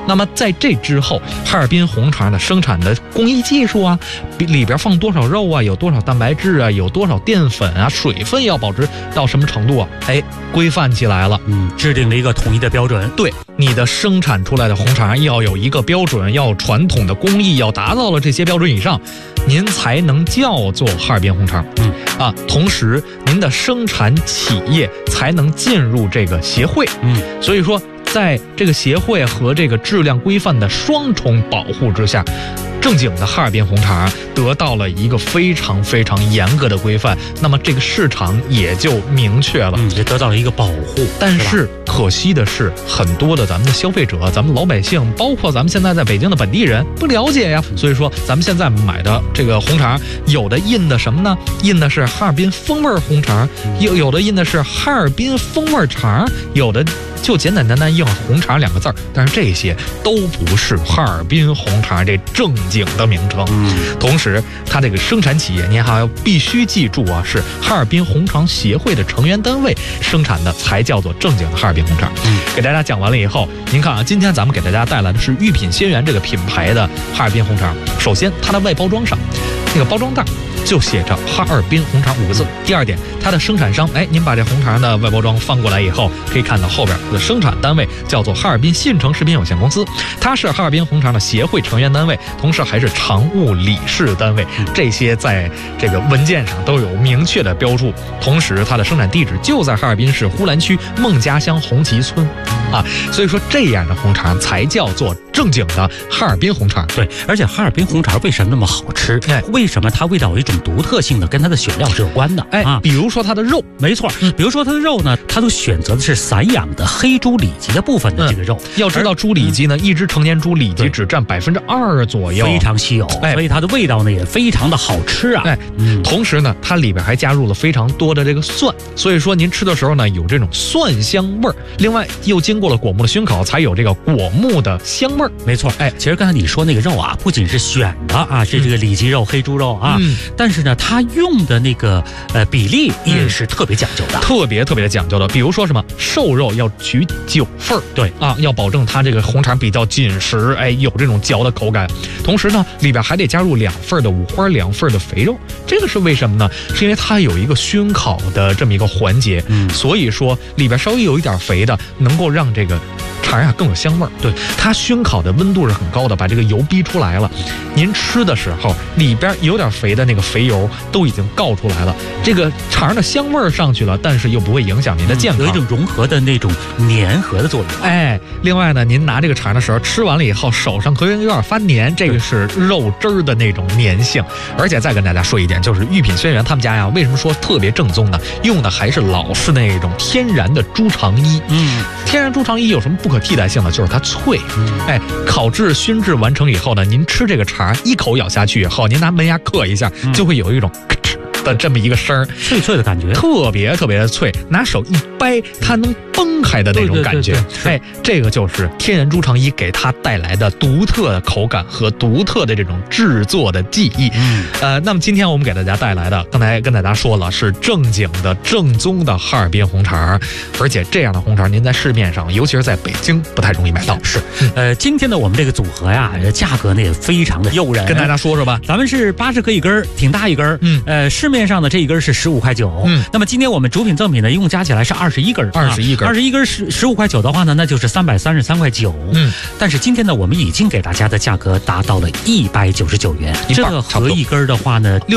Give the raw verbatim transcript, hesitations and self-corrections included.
那么在这之后，哈尔滨红肠的生产的工艺技术啊，里边放多少肉啊，有多少蛋白质啊，有多少淀粉啊，水分要保持到什么程度啊？哎，规范起来了， 嗯，制定了一个统一的标准。 对，你的生产出来的红肠要有一个标准，要传统的工艺要达到了这些标准以上，您才能叫做哈尔滨红肠。 嗯啊，同时您的生产企业才能进入这个协会。 嗯， 所以说，在这个协会和这个质量规范的双重保护之下，正经的哈尔滨红肠得到了一个非常非常严格的规范，那么这个市场也就明确了， 嗯，也得到了一个保护。 但是可惜的是，很多的咱们的消费者，咱们老百姓，包括咱们现在在北京的本地人不了解呀。所以说，咱们现在买的这个红肠，有的印的什么呢？印的是哈尔滨风味红肠，有有的印的是哈尔滨风味肠，有的就简简单单印红肠两个字儿。但是这些都不是哈尔滨红肠这正经的名称。 嗯， 同时，它这个生产企业，您还要必须记住啊，是哈尔滨红肠协会的成员单位生产的，才叫做正经的哈尔滨红肠。 嗯， 给大家讲完了以后，您看啊，今天咱们给大家带来的是御品鲜园这个品牌的哈尔滨红肠。首先，它的外包装上那个包装袋就写着哈尔滨红肠五个字。第二点，它的生产商，哎，您把这红肠的外包装翻过来以后，可以看到后边的生产单位叫做哈尔滨信诚食品有限公司，它是哈尔滨红肠的协会成员单位，同时还是常务理事单位。这些在这个文件上都有明确的标注。同时，它的生产地址就在哈尔滨市呼兰区孟家乡红旗村啊，所以说这样的红肠才叫做正经的哈尔滨红肠。 对，而且哈尔滨红肠为什么那么好吃？ 哎， 为什么它味道有一种独特性的，跟它的选料是有关的。 哎， 啊， 比如说它的肉， 没错，嗯，比如说它的肉呢，它都选择的是散养的黑猪里脊的部分的这个肉。 嗯、要知道猪里脊呢，嗯、一只成年猪里脊只占百分之二左右， 非常稀有， 哎， 所以它的味道呢也非常的好吃啊。 哎， 嗯， 同时呢，它里边还加入了非常多的这个蒜，所以说您吃的时候呢，有这种蒜香味儿。另外，又经过了果木的熏烤，才有这个果木的香味儿。 没错，哎，其实刚才你说那个肉啊，不仅是选的啊，是这个里脊肉、嗯、黑猪肉啊，嗯，但是呢，它用的那个呃比例也是特别讲究的， 嗯、特别特别的讲究的。比如说什么瘦肉要取九份儿，对啊，要保证它这个红肠比较紧实，哎，有这种嚼的口感。同时呢，里边还得加入两份的五花，两份的肥肉。这个是为什么呢？是因为它有一个熏烤的这么一个环节，嗯，所以说里边稍微有一点肥的，能够让这个肠啊更有香味儿。对，它熏烤的温度是很高的，把这个油逼出来了。您吃的时候，里边有点肥的那个肥油都已经告出来了，这个肠的香味儿上去了，但是又不会影响您的健康， 嗯、有一种融合的那种粘合的作用。 哎，另外呢，您拿这个肠的时候，吃完了以后手上可能有点发黏，这个是肉汁儿的那种粘性。而且再跟大家说一点，就是御品鲜园他们家呀，为什么说特别正宗呢？用的还是老式那种天然的猪肠衣。嗯，天然猪肠衣有什么不可替代性的？就是它脆。嗯，哎，烤制熏制完成以后呢，您吃这个肠一口咬下去以后，您拿门牙嗑一下，就会有一种咔哧的这么一个声儿， 脆脆的感觉， 特别特别的脆，拿手一掰，它能崩开的那种感觉。 对对对对， 哎，这个就是天然猪肠衣给它带来的独特的口感和独特的这种制作的技艺。嗯，呃，那么今天我们给大家带来的，刚才跟大家说了，是正经的正宗的哈尔滨红肠，而且这样的红肠您在市面上，尤其是在北京不太容易买到。 是，呃，今天呢我们这个组合呀，价格呢也非常的诱人， 跟大家说说吧。 咱们是八十克一根，挺大一根，嗯，呃，市面上的这一根是十五块九，嗯，那么今天我们主品赠品呢，一共加起来是二十一根， 二十一根， 二十一根十十五块九的话呢，那就是三百三十三块九，嗯，但是今天呢，我们已经给大家的价格达到了一百九十九元，这个合一根的话呢，六。